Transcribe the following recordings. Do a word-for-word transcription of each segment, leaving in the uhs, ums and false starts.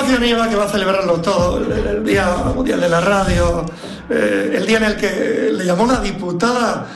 Ignacio Nieva, que va a celebrarlo todo, el, el Día Mundial de la Radio, eh, el día en el que le llamó una diputada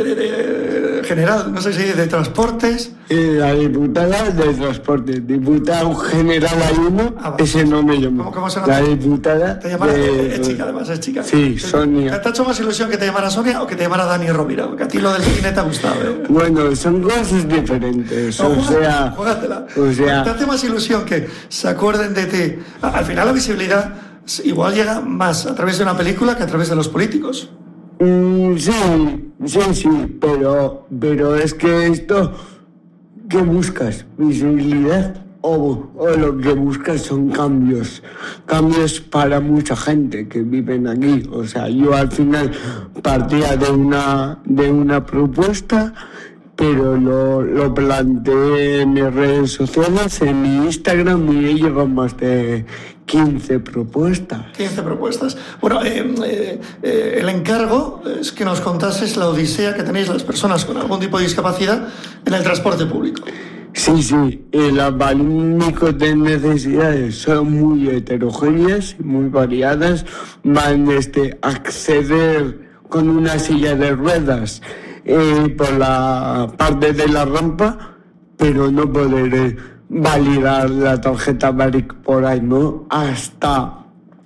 eh, general, no sé si de Transportes. Eh, la diputada de Transportes, diputado general hay uno, ah, vale. Ese no me llamó. ¿Cómo, cómo se llama? La diputada. Te llamará, de... es chica, además, es chica. Sí, Sonia. ¿Te ha hecho más ilusión que te llamara Sonia o que te llamara Dani Rovira? Porque a ti lo del cine te ha gustado, ¿eh? Bueno, son cosas diferentes, no, o júgatela, sea... Júgatela. O sea... ¿Te hace más ilusión que se acuerden de ti? Al final la visibilidad igual llega más a través de una película que a través de los políticos. Mm, sí, sí, sí, pero, pero es que esto, ¿qué buscas? ¿Visibilidad? O, o lo que buscas son cambios, cambios para mucha gente que viven aquí. O sea, yo al final partía de una, de una propuesta, pero lo, lo planteé en mis redes sociales, en mi Instagram, y he llegado más de quince propuestas. quince propuestas. Bueno, eh, eh, eh, el encargo es que nos contases la odisea que tenéis las personas con algún tipo de discapacidad en el transporte público. Sí, sí, el abanico de necesidades son muy heterogéneas y muy variadas. Van desde acceder con una silla de ruedas eh, por la parte de la rampa, pero no poder eh, validar la tarjeta Baric por ahí, ¿no? Hasta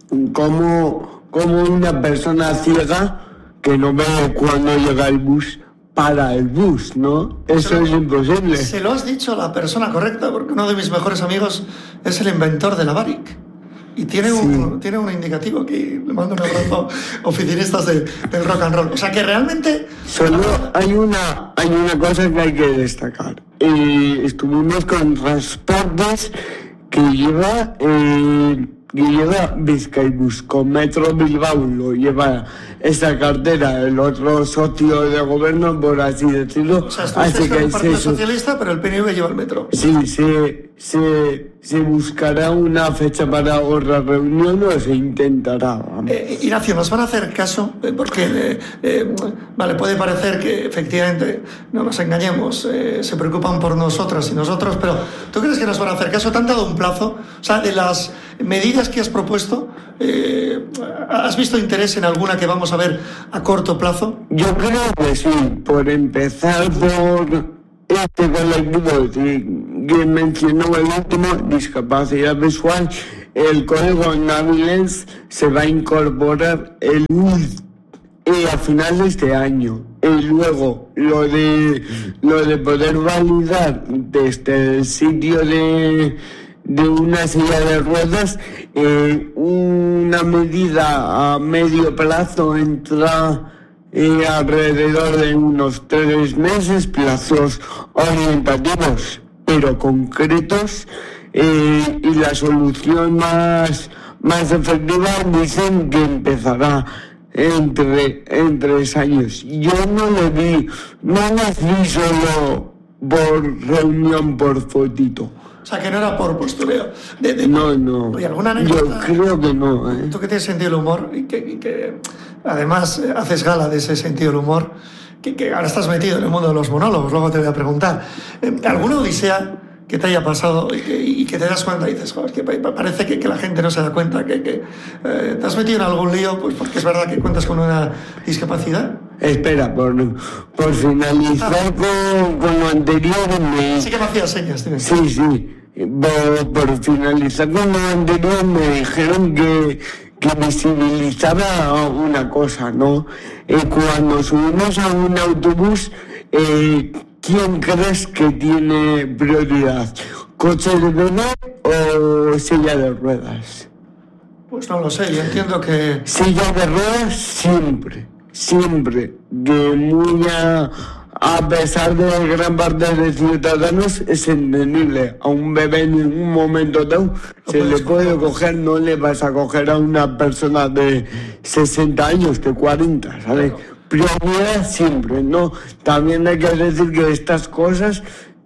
como, como una persona ciega que no ve cuando llega el bus para el bus, ¿no? Eso lo, es imposible. Se lo has dicho a la persona correcta, porque uno de mis mejores amigos es el inventor de la Baric. Y tiene, sí. un, tiene un indicativo aquí, le mando un abrazo, oficinistas de, del rock and roll. O sea que realmente... Solo hay una, hay una cosa que hay que destacar. Eh, estuvimos con Transportes que lleva... Eh, que lleva Bizkaibus, con Metro Bilbao lo lleva esa cartera, el otro socio de gobierno, por así decirlo. O sea, así que el Partido Socialista, pero el P N V lleva el Metro. Sí, se, se, se buscará una fecha para otra reunión o se intentará. Eh, Ignacio, nos van a hacer caso, eh, porque eh, eh, vale, puede parecer que efectivamente, no nos engañemos, eh, se preocupan por nosotras y nosotros, pero ¿tú crees que nos van a hacer caso? ¿Te han dado un plazo? O sea, de las medidas que has propuesto, eh, ¿has visto interés en alguna que vamos a ver a corto plazo? Yo creo que sí, por empezar por este colectivo que mencionó el último, discapacidad visual, el código Navilens se va a incorporar el eh, a finales de este año. Y luego lo de lo de poder validar desde el sitio de de una silla de ruedas, eh, una medida a medio plazo entra eh, alrededor de unos tres meses, plazos orientativos pero concretos, eh, y la solución más, más efectiva dicen que empezará entre, en tres años. Yo no lo vi, no las vi solo por reunión, por fotito. O sea, que no era por postureo. De, de, no, no. ¿Y alguna anécdota? Yo creo que no. ¿eh? Tú que tienes sentido del humor y que, y que además haces gala de ese sentido del humor, que, que ahora estás metido en el mundo de los monólogos, luego te voy a preguntar. ¿Alguna odisea que te haya pasado y que, y que te das cuenta y dices, joder, que parece que, que la gente no se da cuenta, que, que eh, te has metido en algún lío, pues porque es verdad que cuentas con una discapacidad? Espera, por, por finalizar ah. con, con lo anterior... Me... Sí que me hacías señas, dime. Sí, sí. Por, por finalizar con lo anterior me dijeron que, que visibilizaba una cosa, ¿no? Eh, cuando subimos a un autobús, eh, ¿quién crees que tiene prioridad? ¿Coche de bebé o silla de ruedas? Pues no lo sé, yo entiendo que... Silla de ruedas siempre, siempre, que muy a, a pesar de gran parte de ciudadanos es entendible. A un bebé en un momento dado se le puede coger, no le vas a coger a una persona de sesenta años, de cuarenta, ¿sabes? Prioridad siempre, ¿no? También hay que decir que estas cosas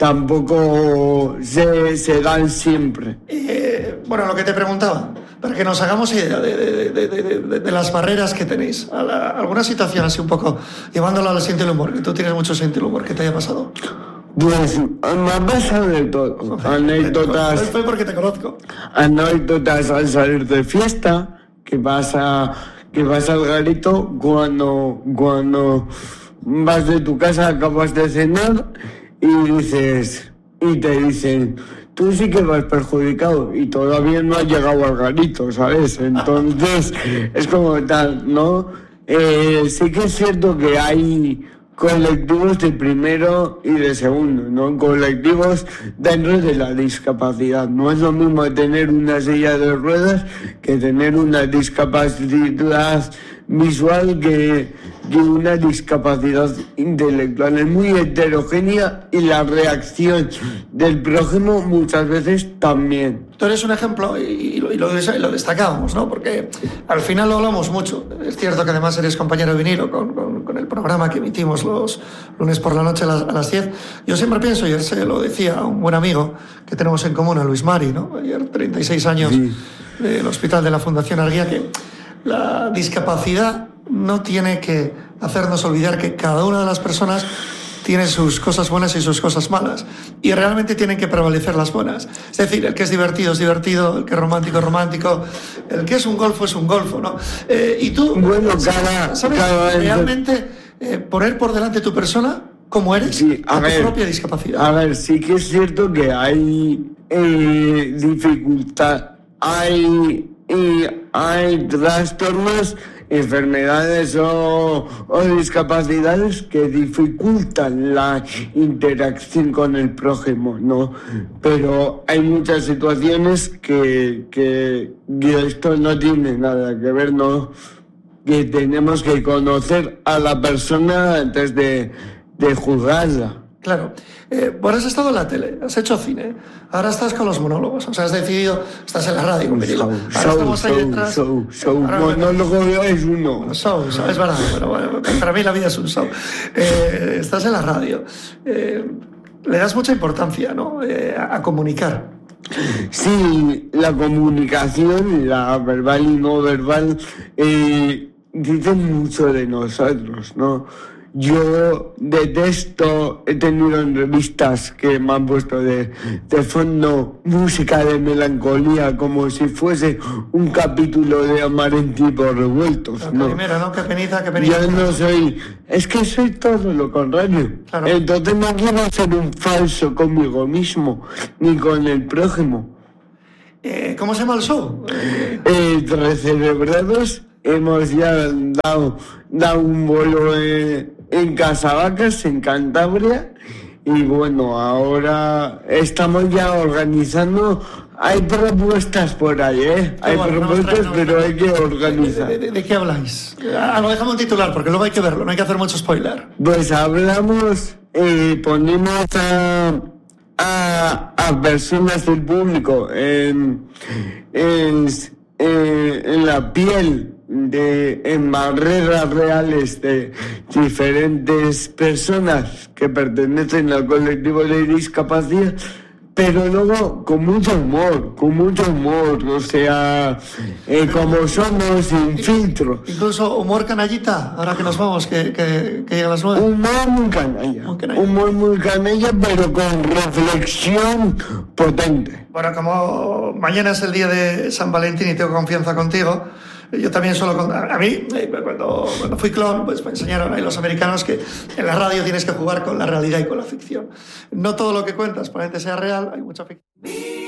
tampoco se, se dan siempre. Eh, bueno, lo que te preguntaba, para que nos hagamos idea de, de, de, de, de, de las barreras que tenéis. A la, alguna situación así un poco, llevándolo al sentido del humor, que tú tienes mucho sentido del humor, ¿qué te haya pasado? Pues me ha pasado de todo. Anécdotas. Estoy porque te conozco. Anécdotas al salir de fiesta, que vas a, que vas al garito cuando, cuando vas de tu casa, acabas de cenar y dices, y te dicen, tú sí que vas perjudicado y todavía no has llegado al garito, ¿sabes? Entonces, es como tal, ¿no? Eh, sí que es cierto que hay colectivos de primero y de segundo, ¿no? Colectivos dentro de la discapacidad. No es lo mismo tener una silla de ruedas que tener una discapacidad visual que, que una discapacidad intelectual. Es muy heterogénea y la reacción del prójimo muchas veces también. Tú eres un ejemplo y lo, y lo, y lo destacábamos, ¿no? Porque al final lo hablamos mucho. Es cierto que además eres compañero de vinilo con, con, con el programa que emitimos los lunes por la noche a las, a las diez. Yo siempre pienso, y él se lo decía a un buen amigo que tenemos en común, a Luis Mari, ¿no? Ayer, treinta y seis años sí. del hospital de la Fundación Arguía, que la discapacidad no tiene que hacernos olvidar que cada una de las personas tiene sus cosas buenas y sus cosas malas. Y realmente tienen que prevalecer las buenas. Es decir, el que es divertido es divertido, el que es romántico es romántico, el que es un golfo es un golfo, ¿no? Eh, y tú, bueno, cada, ¿sabes? Cada realmente eh, poner por delante tu persona como eres, sí, a, a ver, tu propia discapacidad. A ver, sí que es cierto que hay eh, dificultad, hay, eh, hay trastornos, enfermedades o, o discapacidades que dificultan la interacción con el prójimo, ¿no? Pero hay muchas situaciones que, que, que esto no tiene nada que ver, ¿no? Que tenemos que conocer a la persona antes de, de juzgarla. Claro. Eh, bueno, has estado en la tele, has hecho cine, ahora estás con los monólogos, o sea, has decidido, estás en la radio, con vinilo. Ahora show, estamos ahí show, detrás. Show, show, ahora, monólogo es uno. Bueno, show, show, es verdad, pero bueno, para mí la vida es un show. Eh, estás en la radio, eh, le das mucha importancia, ¿no? Eh, a, a comunicar. Sí, la comunicación, la verbal y no verbal, eh, dicen mucho de nosotros, ¿no? Yo detesto, he tenido entrevistas que me han puesto de, de fondo música de melancolía como si fuese un capítulo de Amar en tiempos revueltos, la ¿no? Primera, ¿no? Qué penita, qué penita. Yo no soy, es que soy todo lo contrario. Claro. Entonces no quiero ser un falso conmigo mismo, ni con el prójimo. Eh, ¿Cómo se llama el show? Eh, Recelebrados, hemos ya dado, dado un vuelo en, en Casavacas, en Cantabria, y bueno, ahora estamos ya organizando. Hay propuestas por ahí, ¿eh? Hay bueno, propuestas, no, pero hay que organizar. ¿De, de, de, de qué habláis? Ah, no, déjame un titular, porque luego hay que verlo, no hay que hacer mucho spoiler. Pues hablamos, eh, ponemos a, a, a personas del público en, en, en, en la piel, de, en barreras reales de diferentes personas que pertenecen al colectivo de discapacidad, pero luego con mucho humor, con mucho humor, o sea, eh, como somos, sin filtro. Incluso humor canallita, ahora que nos vamos, que, que, que llegan las nueve. Humor muy canalla, muy canalla, humor muy canalla, pero con reflexión potente. Bueno, como mañana es el día de San Valentín y tengo confianza contigo, yo también suelo contar. A mí, cuando, cuando fui clon, pues me enseñaron ahí los americanos que en la radio tienes que jugar con la realidad y con la ficción. No todo lo que cuentas probablemente sea real, hay mucha ficción.